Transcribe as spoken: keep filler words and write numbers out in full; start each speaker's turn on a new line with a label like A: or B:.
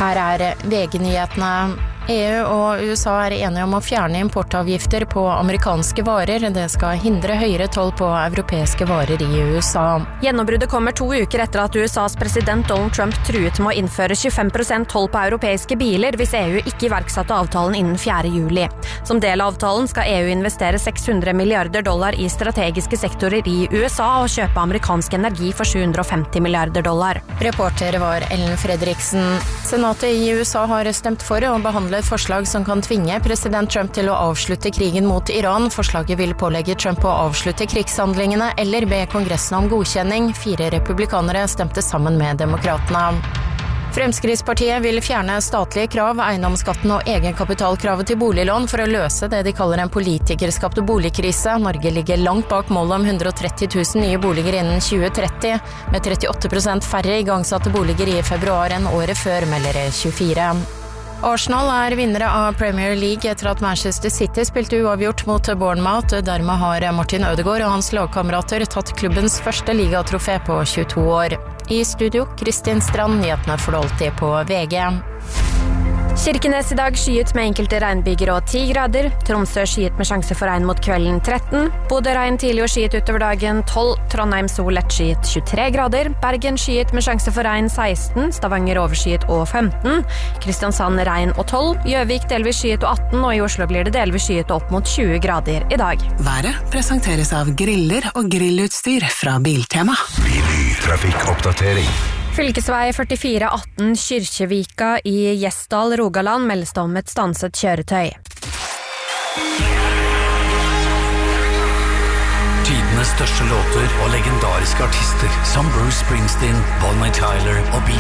A: Her er V G-nyhetene. E U og U S A er enige om å fjerne importavgifter på amerikanske varer. Det skal hindre høyere toll på europeiske varer i U S A.
B: Gjennombruddet kommer to uker etter at U S A's president Donald Trump truet med å innføre tjuefem prosent toll på europeiske biler hvis E U ikke iverksatte avtalen innen fjerde juli. Som del av avtalen skal E U investere seks hundre milliarder dollar i strategiske sektorer i U S A og kjøpe amerikansk energi for sju hundre femti milliarder dollar.
A: Reporter var Ellen Fredriksen. Senatet i U S A har stemt for å behandle et forslag som kan tvinge president Trump til å avslutte krigen mot Iran. Forslaget vil pålegge Trump å avslutte krigshandlingene eller be Kongressen om godkjenning. Fire republikanere stemte sammen med demokratene. Fremskrittspartiet vil fjerne statlige krav, eiendomsskatten og egenkapitalkravet til boliglån for å løse det de kaller en politikerskapt boligkrise. Norge ligger langt bak målet om hundre og tretti tusen nye boliger innen tjue tretti, med trettiåtte prosent færre igangsatte boliger i februar enn året før, melder tjuefire. Arsenal er vinnere av Premier League etter at Manchester City spilte uavgjort mot Bournemouth. Dermed har Martin Ødegaard og hans lagkamerater tatt klubbens første ligatrofé på tjueto år. I studio, Kristin Strand, nyhetene for alltid på V G.
B: Kirkenes i dag skyet med enkelte regnbyger og ti grader. Tromsø skyet med sjanse for regn mot kvelden tretten. Bodø regn tidlig og skyet utover dagen tolv. Trondheim sol lett skyet tjuetre grader. Bergen skyet med sjanse for regn seksten. Stavanger overskyet og femten. Kristiansand regn og tolv. Gjøvik delvis skyet og atten, og i Oslo blir det delvis skyet opp mot tjue grader i dag.
C: Været presenteres av griller og grillutstyr fra Biltema.
D: Trafikkoppdatering.
B: Fylkesvei førtifire atten Kyrkjevika i Gjesdal, Rogaland meldes det om et stanset kjøretøy.
E: Tidenes største låter og legendariske artister som Bruce Springsteen, Bonnie Tyler og Beat